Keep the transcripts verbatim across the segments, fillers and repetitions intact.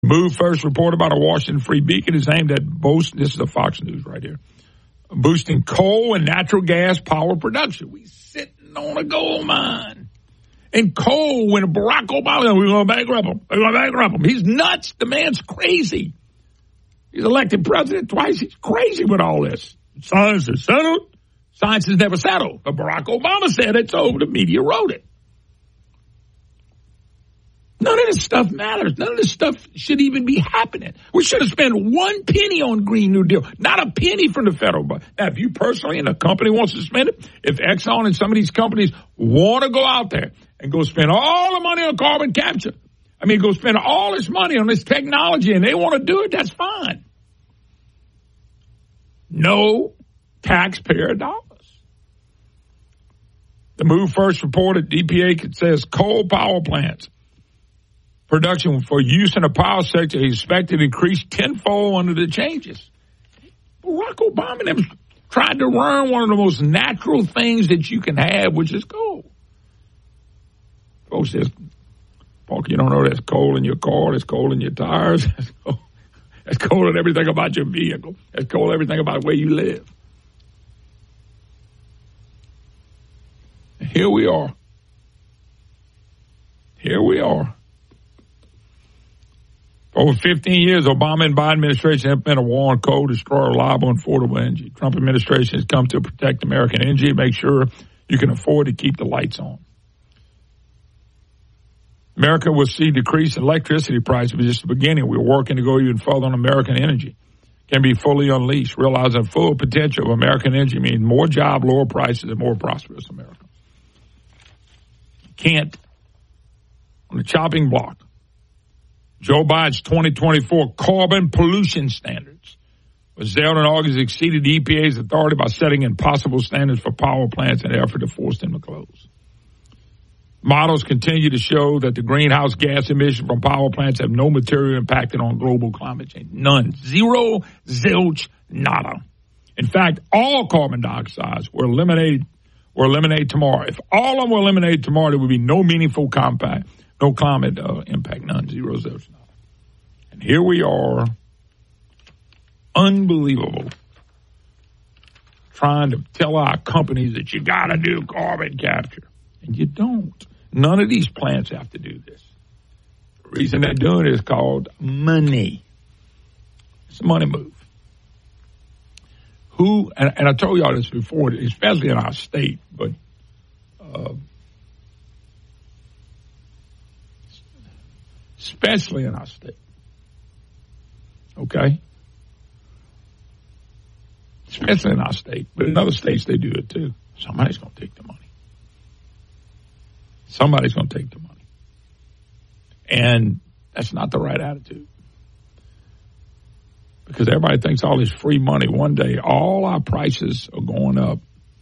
Move first reported by the Washington Free Beacon is aimed at boosting, this is a Fox News right here, boosting coal and natural gas power production. We sitting on a gold mine. And coal, when Barack Obama, we're going to bankrupt him. We're going to bankrupt him. He's nuts. The man's crazy. He's elected president twice. He's crazy with all this. Science is settled. Science is never settled. But Barack Obama said it, so the media wrote it. None of this stuff matters. None of this stuff should even be happening. We should have spent one penny on Green New Deal, not a penny from the federal budget. Now, if you personally and the company wants to spend it, if Exxon and some of these companies want to go out there and go spend all the money on carbon capture, I mean, go spend all this money on this technology and they want to do it, that's fine. No taxpayer dollars. The Move first reported E P A says coal power plants production for use in the power sector is expected to increase tenfold under the changes. Barack Obama them tried to run one of the most natural things that you can have, which is coal. Folks, there's, Paul, you don't know there's coal in your car, there's coal in your tires, there's coal, there's coal in everything about your vehicle, there's coal in everything about where you live. Here we are. Here we are. For over fifteen years, Obama and Biden administration have been a war on coal, destroy reliable and affordable energy. Trump administration has come to protect American energy and make sure you can afford to keep the lights on. America will see decrease in electricity prices, but just the beginning. We're working to go even further on American energy. Can be fully unleashed. Realizing the full potential of American energy means more job, lower prices, and more prosperous America. Can't, on the chopping block, Joe Biden's twenty twenty-four carbon pollution standards was held in August exceeded the E P A's authority by setting impossible standards for power plants in an effort to force them to close. Models continue to show that the greenhouse gas emissions from power plants have no material impact on global climate change. None. Zero, zilch, nada. In fact, all carbon dioxides were eliminated were eliminated tomorrow. If all of them were eliminated tomorrow, there would be no meaningful compact, no climate uh, impact, none, zero, zilch, nada. And here we are, unbelievable, trying to tell our companies that you got to do carbon capture. And you don't. None of these plants have to do this. The reason they're doing it is called money. It's a money move. Who, and, and I told y'all this before, especially in our state, but uh, especially in our state. Okay? Especially in our state. But in other states, they do it too. Somebody's going to take the money. Somebody's going to take the money. And that's not the right attitude. Because everybody thinks all this free money. One day, all our prices are going up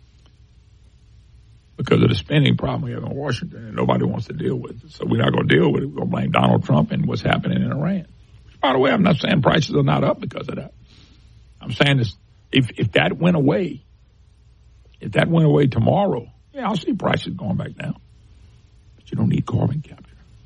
because of the spending problem we have in Washington, and nobody wants to deal with it. So we're not going to deal with it. We're going to blame Donald Trump and what's happening in Iran. Which, by the way, I'm not saying prices are not up because of that. I'm saying this, if, if that went away, if that went away tomorrow, yeah, I'll see prices going back down. You don't need carbon capture.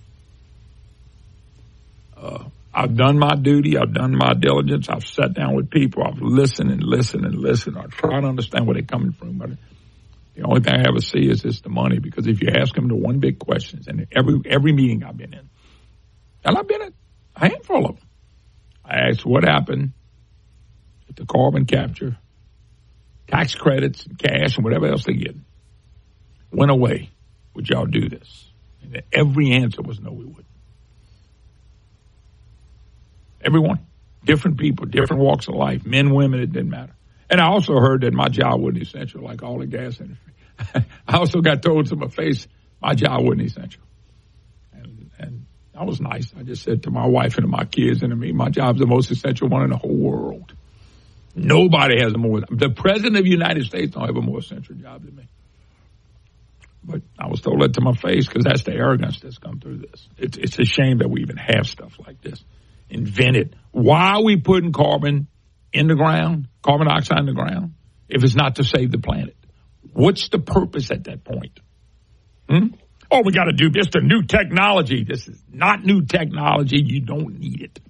Uh, I've done my duty. I've done my diligence. I've sat down with people. I've listened and listened and listened. I try to understand where they're coming from. But the only thing I ever see is just the money. Because if you ask them the one big questions, and every every meeting I've been in, and I've been in a handful of them, I asked what happened if the carbon capture, tax credits, and cash, and whatever else they get went away. Would y'all do this? And every answer was no, we wouldn't. Everyone. Different people, different walks of life, men, women, it didn't matter. And I also heard that my job wasn't essential, like all the gas industry. I also got told to my face, my job wasn't essential. And, and that was nice. I just said to my wife and to my kids and to me, my job's the most essential one in the whole world. Nobody has a more, the president of the United States don't have a more essential job than me. But I was told that to my face because that's the arrogance that's come through this. It's, it's a shame that we even have stuff like this invented. Why are we putting carbon in the ground, carbon dioxide in the ground, if it's not to save the planet? What's the purpose at that point? Hmm? Oh, we got to do this to new technology. This is not new technology. You don't need it.